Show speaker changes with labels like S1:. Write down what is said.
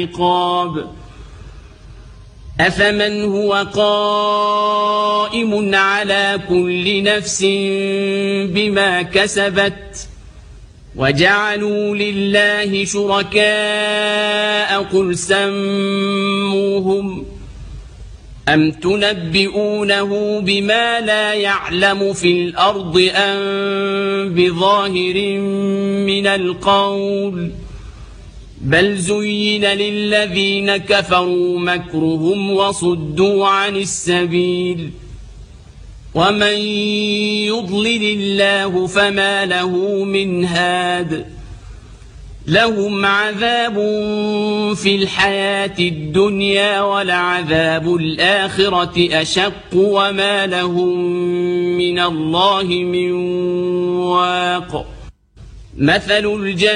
S1: العقاب أفمن هو قائم على كل نفس بما كسبت وجعلوا لله شركاء قل سموهم أم تنبئونه بما لا يعلم في الأرض أم بظاهر من القول بل زين للذين كفروا مكرهم وصدوا عن السبيل ومن يضلل الله فما له من هاد لهم عذاب في الحياة الدنيا ولعذاب الآخرة أشق وما لهم من الله من واق مثل